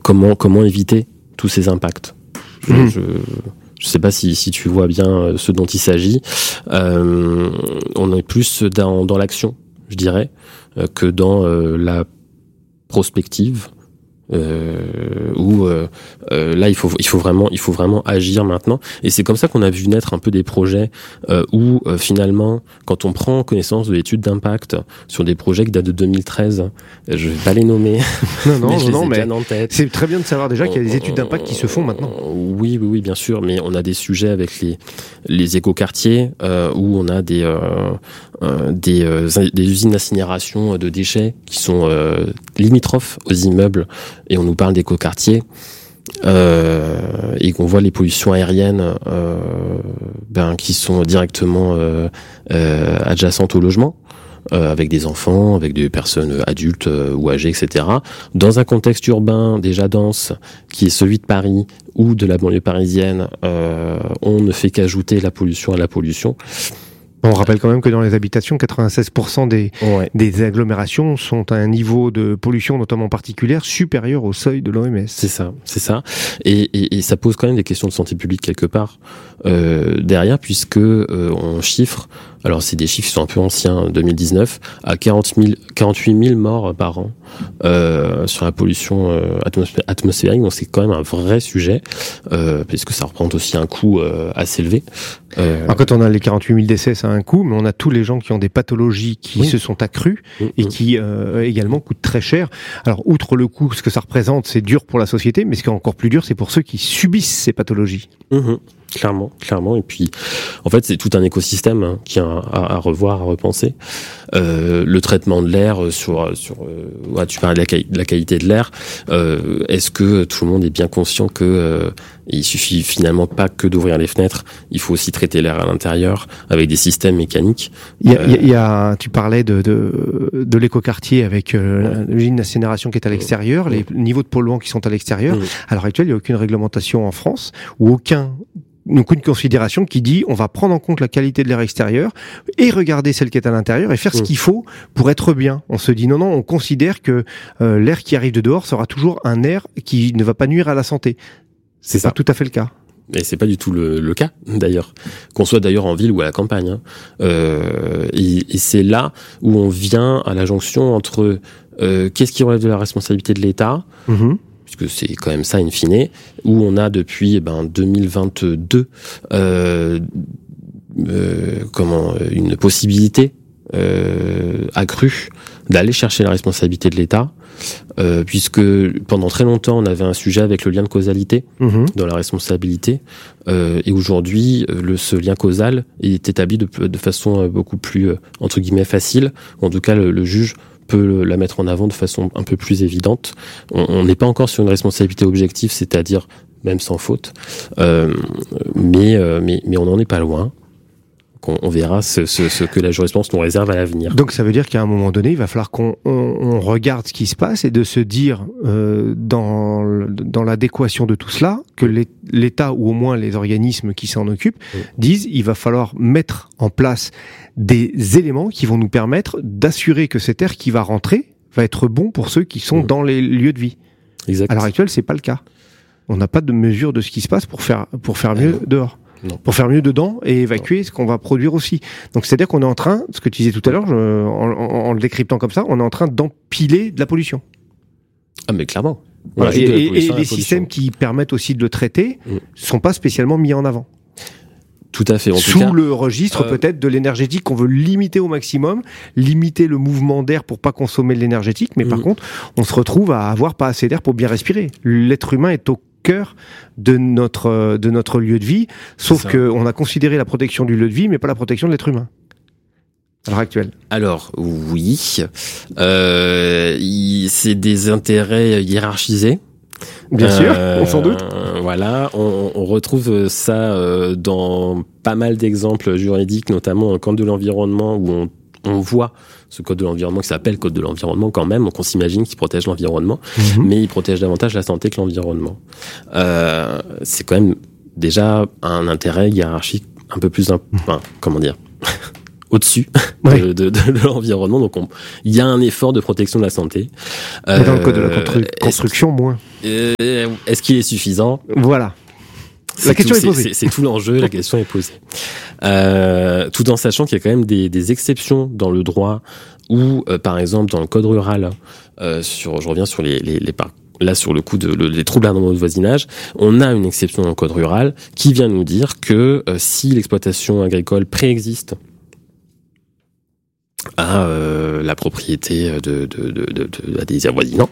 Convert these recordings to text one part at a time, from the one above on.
comment éviter tous ces impacts. Je sais pas si tu vois bien ce dont il s'agit. On est plus dans l'action, je dirais, que dans la prospective. Où là il faut vraiment agir maintenant, et c'est comme ça qu'on a vu naître un peu des projets où finalement quand on prend connaissance de l'étude d'impact sur des projets qui datent de 2013, je vais pas les nommer, mais en tête. C'est très bien de savoir déjà qu'il y a des études d'impact qui se font maintenant. Oui, bien sûr, mais on a des sujets avec les écoquartiers où on a des usines d'incinération de déchets qui sont limitrophes aux immeubles, et on nous parle d'écoquartiers et qu'on voit les pollutions aériennes qui sont directement adjacentes au logement, avec des enfants, avec des personnes adultes ou âgées, etc. Dans un contexte urbain déjà dense, qui est celui de Paris ou de la banlieue parisienne, on ne fait qu'ajouter la pollution à la pollution. On rappelle quand même que dans les habitations, 96% des agglomérations sont à un niveau de pollution, notamment particulière, supérieur au seuil de l'OMS. C'est ça. Et ça pose quand même des questions de santé publique quelque part derrière, puisque on chiffre, alors c'est des chiffres qui sont un peu anciens, 2019, à 48 000 morts par an sur la pollution atmosphérique. Donc c'est quand même un vrai sujet, puisque ça représente aussi un coût assez élevé. Alors quand on a les 48 000 décès, ça a un coût, mais on a tous les gens qui ont des pathologies qui se sont accrues et qui également coûtent très cher. Alors outre le coût, ce que ça représente, c'est dur pour la société, mais ce qui est encore plus dur, c'est pour ceux qui subissent ces pathologies. Clairement. Et puis, en fait, c'est tout un écosystème qui a à revoir, à repenser. Le traitement de l'air tu parlais de la qualité de l'air. Est-ce que tout le monde est bien conscient que il suffit finalement pas que d'ouvrir les fenêtres, il faut aussi traiter l'air à l'intérieur avec des systèmes mécaniques. Tu parlais de l'écoquartier avec l'usine d'incinération qui est à l'extérieur, les niveaux de polluants qui sont à l'extérieur. À l'heure actuelle, il n'y a aucune réglementation en France ou aucune considération qui dit on va prendre en compte la qualité de l'air extérieur et regarder celle qui est à l'intérieur et faire ce qu'il faut pour être bien. On se dit non, on considère que l'air qui arrive de dehors sera toujours un air qui ne va pas nuire à la santé. C'est pas tout à fait le cas. Et c'est pas du tout le cas, d'ailleurs. Qu'on soit d'ailleurs en ville ou à la campagne. Et c'est là où on vient à la jonction entre qu'est-ce qui relève de la responsabilité de l'État, puisque c'est quand même ça in fine, où on a depuis 2022 une possibilité accrue d'aller chercher la responsabilité de l'État, puisque pendant très longtemps on avait un sujet avec le lien de causalité dans la responsabilité, et aujourd'hui ce lien causal est établi de façon beaucoup plus entre guillemets facile. En tout cas le juge peut la mettre en avant de façon un peu plus évidente. On n'est pas encore sur une responsabilité objective, c'est-à-dire même sans faute, mais on n'en est pas loin. On verra ce que la jurisprudence nous réserve à l'avenir. Donc ça veut dire qu'à un moment donné, il va falloir qu'on regarde ce qui se passe et de se dire dans l'adéquation de tout cela, que l'État ou au moins les organismes qui s'en occupent disent il va falloir mettre en place des éléments qui vont nous permettre d'assurer que cet air qui va rentrer va être bon pour ceux qui sont dans les lieux de vie. Exact. À l'heure actuelle, c'est pas le cas. On n'a pas de mesure de ce qui se passe pour faire mieux dehors. Non. Pour faire mieux dedans et évacuer ce qu'on va produire aussi. Donc c'est-à-dire qu'on est en train, ce que tu disais tout à l'heure, en le décryptant comme ça, on est en train d'empiler de la pollution. Ah mais clairement. Voilà. Et les systèmes qui permettent aussi de le traiter sont pas spécialement mis en avant. Tout à fait. Sous le registre peut-être de l'énergétique qu'on veut limiter au maximum, limiter le mouvement d'air pour pas consommer de l'énergétique, mais par contre, on se retrouve à avoir pas assez d'air pour bien respirer. L'être humain est au cœur de notre lieu de vie, sauf qu'on a considéré la protection du lieu de vie, mais pas la protection de l'être humain. À l'heure actuelle. Alors, oui. C'est des intérêts hiérarchisés. Bien sûr, on s'en doute. Voilà, on retrouve ça dans pas mal d'exemples juridiques, notamment dans le code de l'environnement, où on voit ce code de l'environnement qui s'appelle code de l'environnement quand même, donc on s'imagine qu'il protège l'environnement, mais il protège davantage la santé que l'environnement. C'est quand même déjà un intérêt hiérarchique un peu plus... comment dire au-dessus de l'environnement. Donc il y a un effort de protection de la santé. Mais dans le code de la construction, moins. Est-ce qu'il est suffisant ? Voilà. La question est posée. C'est tout l'enjeu, la question est posée. Tout en sachant qu'il y a quand même des exceptions dans le droit où, par exemple, dans le code rural, je reviens sur là, sur le coup les troubles anormaux de voisinage, on a une exception dans le code rural qui vient nous dire que si l'exploitation agricole préexiste à la propriété à des avoisinants,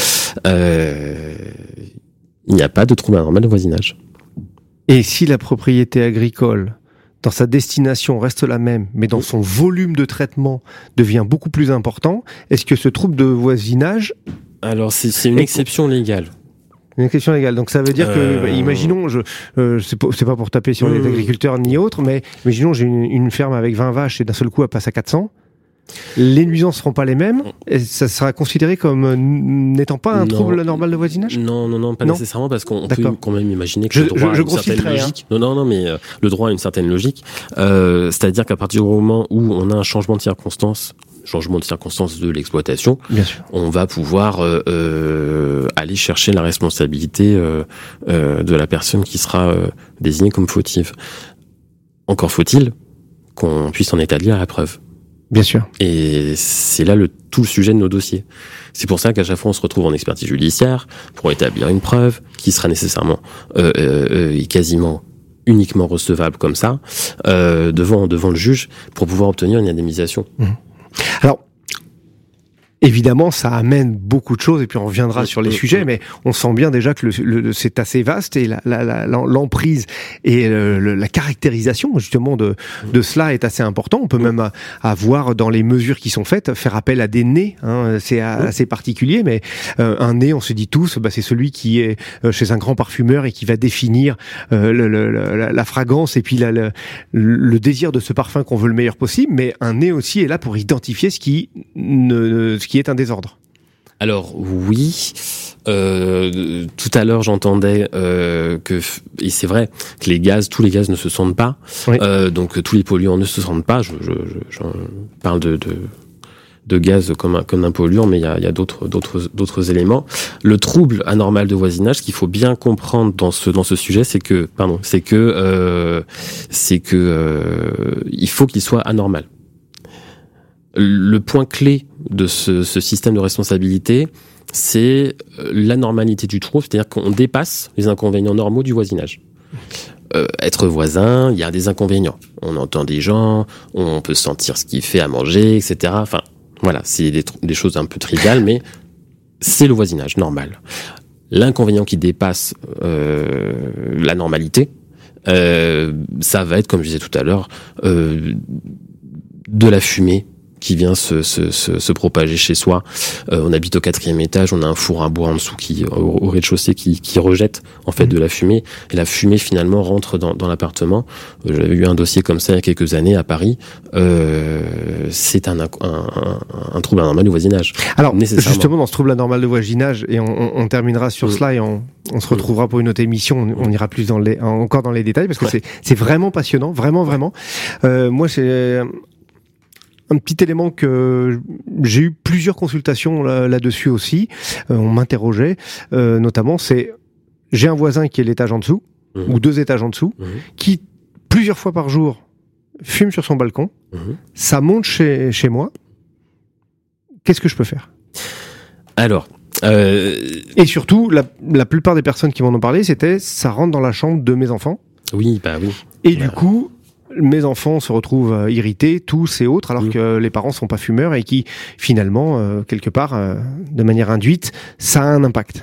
il n'y a pas de trouble anormal de voisinage. Et si la propriété agricole, dans sa destination, reste la même, mais dans son volume de traitement devient beaucoup plus important, est-ce que ce trouble de voisinage... Alors, c'est une exception légale. Une exception légale. Donc ça veut dire que, imaginons, c'est pas pour taper sur les agriculteurs ni autres, mais imaginons j'ai une ferme avec 20 vaches et d'un seul coup elle passe à 400. Les nuisances seront pas les mêmes. Et ça sera considéré comme n'étant pas un trouble normal de voisinage ? Non, pas nécessairement, parce qu'on peut quand même imaginer que le droit a une certaine logique. Non, mais le droit a une certaine logique. C'est-à-dire qu'à partir du moment où on a un changement de circonstances de l'exploitation, on va pouvoir aller chercher la responsabilité de la personne qui sera désignée comme fautive. Encore faut-il qu'on puisse en établir la preuve. Bien sûr. Et c'est là tout le sujet de nos dossiers. C'est pour ça qu'à chaque fois on se retrouve en expertise judiciaire pour établir une preuve qui sera nécessairement et quasiment uniquement recevable comme ça devant le juge pour pouvoir obtenir une indemnisation. Alors, évidemment, ça amène beaucoup de choses, et puis on reviendra sur les sujets, mais on sent bien déjà que c'est assez vaste, et l'emprise et la caractérisation justement de cela est assez important. On peut même avoir dans les mesures qui sont faites, faire appel à des nez, c'est assez particulier, mais un nez, on se dit tous, c'est celui qui est chez un grand parfumeur et qui va définir la fragrance et puis le désir de ce parfum qu'on veut le meilleur possible, mais un nez aussi est là pour identifier ce qui est un désordre. Alors oui, tout à l'heure j'entendais et c'est vrai que tous les gaz ne se sentent pas, donc tous les polluants ne se sentent pas. Je parle de gaz comme un polluant, mais il y a d'autres éléments. Le trouble anormal de voisinage, ce qu'il faut bien comprendre dans ce sujet, c'est que il faut qu'il soit anormal. Le point clé de ce système de responsabilité, c'est l'anormalité du trouble, c'est-à-dire qu'on dépasse les inconvénients normaux du voisinage. Être voisin, il y a des inconvénients. On entend des gens, on peut sentir ce qu'il fait à manger, etc. Enfin, voilà, c'est des choses un peu triviales, mais c'est le voisinage normal. L'inconvénient qui dépasse la normalité, ça va être, comme je disais tout à l'heure, de la fumée qui vient se propager chez soi. On habite au 4e étage, on a un four à bois en dessous au rez-de-chaussée qui rejette en fait de la fumée, et la fumée finalement rentre dans l'appartement. J'avais eu un dossier comme ça il y a quelques années à Paris. C'est un trouble anormal de voisinage. Alors justement dans ce trouble anormal de voisinage, et on terminera sur cela, et on se retrouvera pour une autre émission, on ira plus encore dans les détails, parce que c'est vraiment passionnant, vraiment. Moi c'est un petit élément que j'ai eu plusieurs consultations là-dessus aussi. On m'interrogeait, notamment, c'est j'ai un voisin qui est l'étage en dessous, ou 2 étages en dessous, qui plusieurs fois par jour fume sur son balcon. Ça monte chez moi. Qu'est-ce que je peux faire ? Alors. Et surtout, la plupart des personnes qui m'en ont parlé, c'était ça rentre dans la chambre de mes enfants. Oui. Et du coup, mes enfants se retrouvent irrités, tous et autres, alors que les parents sont pas fumeurs, et qui, finalement, quelque part, de manière induite, ça a un impact.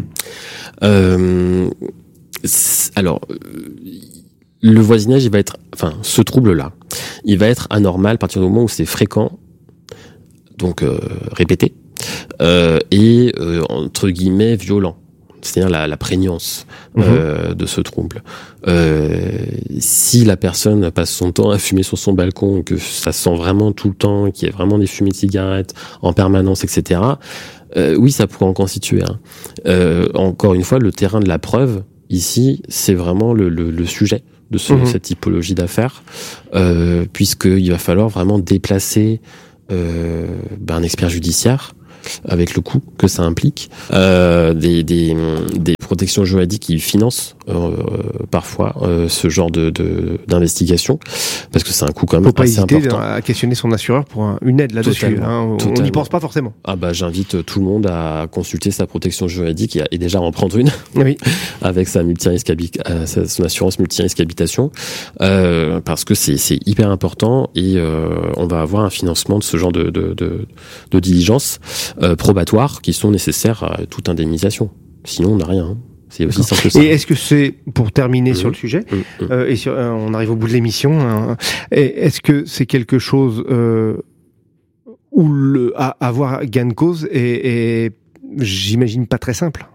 Alors, le voisinage, il va être, ce trouble-là, il va être anormal à partir du moment où c'est fréquent, donc répété, et entre guillemets violent. C'est-à-dire la prégnance de ce trouble. Si la personne passe son temps à fumer sur son balcon, que ça sent vraiment tout le temps, qu'il y a vraiment des fumées de cigarettes en permanence, etc., oui, ça pourrait en constituer un. Encore une fois, le terrain de la preuve, ici, c'est vraiment le sujet de cette typologie d'affaires, puisqu'il va falloir vraiment déplacer un expert judiciaire avec le coût que ça implique, des protections juridiques qui financent parfois ce genre d'investigation, parce que c'est un coût quand même assez important. Faut pas hésiter à questionner son assureur pour une aide là-dessus. On n'y pense pas forcément. J'invite tout le monde à consulter sa protection juridique et déjà en prendre une avec sa son assurance multirisque habitation, parce que c'est hyper important et on va avoir un financement de ce genre de diligence probatoires qui sont nécessaires à toute indemnisation. Sinon, on n'a rien. Hein. C'est aussi simple que ça. Et est-ce que c'est, pour terminer sur le sujet, on arrive au bout de l'émission, hein, est-ce que c'est quelque chose où avoir gain de cause est, j'imagine, pas très simple?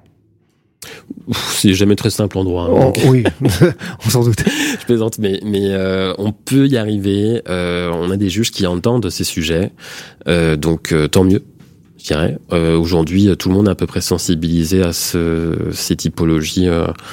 C'est jamais très simple en droit. Hein, oui, on s'en doute. Je plaisante, mais on peut y arriver. On a des juges qui entendent ces sujets, donc tant mieux. Je dirais. Aujourd'hui, tout le monde est à peu près sensibilisé à ces typologies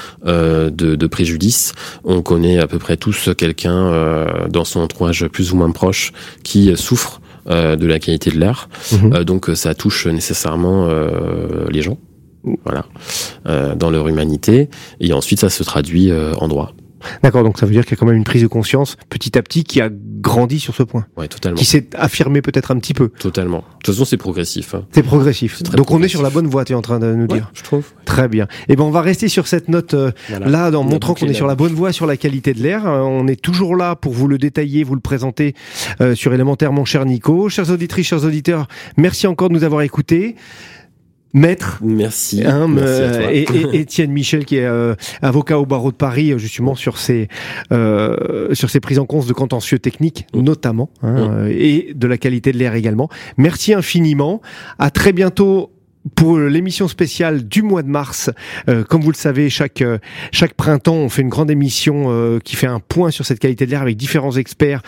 de préjudice. On connaît à peu près tous quelqu'un dans son entourage plus ou moins proche qui souffre de la qualité de l'air. Donc ça touche nécessairement les gens, voilà, dans leur humanité. Et ensuite, ça se traduit en droit. D'accord, donc ça veut dire qu'il y a quand même une prise de conscience petit à petit qui a grandi sur ce point. Ouais, totalement. Qui s'est affirmé peut-être un petit peu. Totalement. De toute façon, c'est progressif. Hein. C'est progressif. Donc progressif. On est sur la bonne voie, tu es en train de nous dire. Je trouve. Très bien. Et on va rester sur cette note là, en montrant qu'on est sur la bonne voie sur la qualité de l'air. On est toujours là pour vous le détailler, vous le présenter sur Élémentaire, mon cher Nico. Chères auditrices, chers auditeurs, merci encore de nous avoir écoutés. Maître, merci à toi. Et Étienne Michel qui est avocat au barreau de Paris justement sur ces prises en compte de contentieux techniques notamment et de la qualité de l'air également. Merci infiniment. À très bientôt pour l'émission spéciale du mois de mars. Comme vous le savez, chaque printemps, on fait une grande émission qui fait un point sur cette qualité de l'air avec différents experts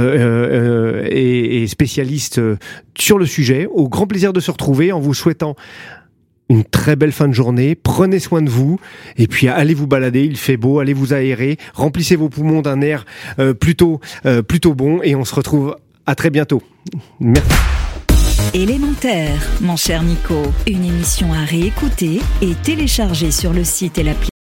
et spécialistes sur le sujet. Au grand plaisir de se retrouver en vous souhaitant une très belle fin de journée, prenez soin de vous, et puis allez vous balader, il fait beau, allez vous aérer, remplissez vos poumons d'un air plutôt bon, et on se retrouve à très bientôt. Merci. Élémentaire, mon cher Nico, une émission à réécouter et télécharger sur le site et l'appli.